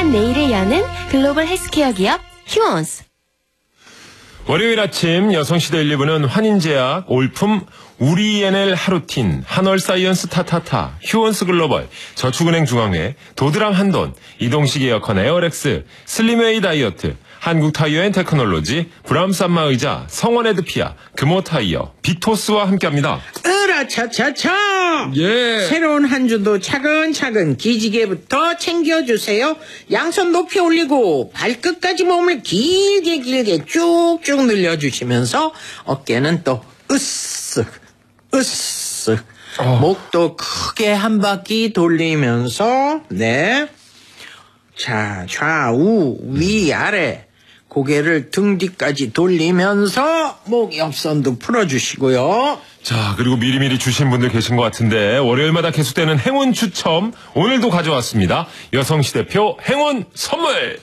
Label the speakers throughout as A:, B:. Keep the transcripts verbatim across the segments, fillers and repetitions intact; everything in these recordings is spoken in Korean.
A: 아름다운 내일을 여는 글로벌 헬스케어 기업 휴원스.
B: 월요일 아침 여성시대 일, 이 부는 환인제약, 올품, 우리엔엘 하루틴, 한월사이언스 타타타, 휴원스 글로벌, 저축은행 중앙회, 도드람 한돈, 이동식 에어컨 에어렉스, 슬림웨이 다이어트, 한국타이어앤테크놀로지, 브람스 안마의자, 성원에드피아, 금호타이어, 비토스와 함께합니다.
C: 으라차차차!
B: 예.
C: 새로운 한 주도 차근차근 기지개부터 챙겨주세요. 양손 높이 올리고 발끝까지 몸을 길게 길게 쭉쭉 늘려주시면서 어깨는 또 으쓱 으쓱
B: 어.
C: 목도 크게 한 바퀴 돌리면서 네. 자, 좌우 위아래 고개를 등 뒤까지 돌리면서 목 옆선도 풀어주시고요.
B: 자, 그리고 미리미리 주신 분들 계신 것 같은데 월요일마다 계속되는 행운 추첨 오늘도 가져왔습니다. 여성시대표 행운 선물.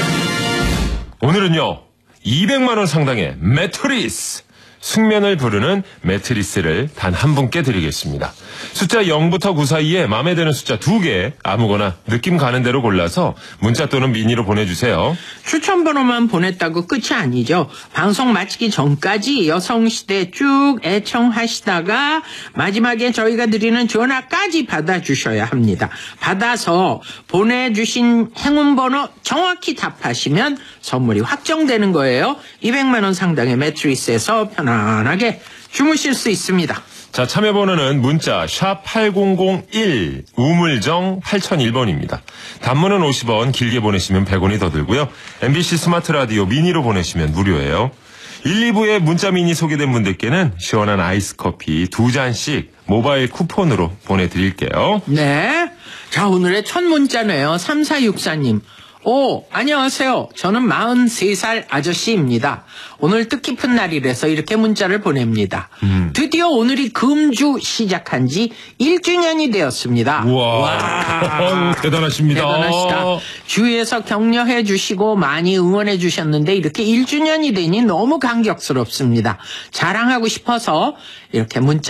B: 오늘은요 이백만 원 상당의 매트리스, 숙면을 부르는 매트리스를 단 한 분께 드리겠습니다. 숫자 영부터 구 사이에 마음에 드는 숫자 두 개 아무거나 느낌 가는 대로 골라서 문자 또는 미니로 보내주세요.
C: 추천 번호만 보냈다고 끝이 아니죠. 방송 마치기 전까지 여성시대 쭉 애청하시다가 마지막에 저희가 드리는 전화까지 받아주셔야 합니다. 받아서 보내주신 행운 번호 정확히 답하시면 선물이 확정되는 거예요. 이백만 원 상당의 매트리스에서 편안하게 주무실 수 있습니다.
B: 자, 참여번호는 문자 샵 팔공공일, 우물정 팔공공일 번입니다. 단문은 오십 원, 길게 보내시면 백 원이 더 들고요. 엠비씨 스마트 라디오 미니로 보내시면 무료예요. 일, 이 부에 문자 미니 소개된 분들께는 시원한 아이스 커피 두 잔씩 모바일 쿠폰으로 보내드릴게요.
C: 네. 자, 오늘의 첫 문자네요. 삼사육사 님. 오, 안녕하세요. 저는 마흔세 살 아저씨입니다. 오늘 뜻깊은 날이라서 이렇게 문자를 보냅니다. 음. 드디어 오늘이 금주 시작한 지 일 주년이 되었습니다.
B: 우와, 와. 대단하십니다.
C: 대단하시다. 주위에서 격려해 주시고 많이 응원해 주셨는데 이렇게 일 주년이 되니 너무 감격스럽습니다. 자랑하고 싶어서 이렇게 문자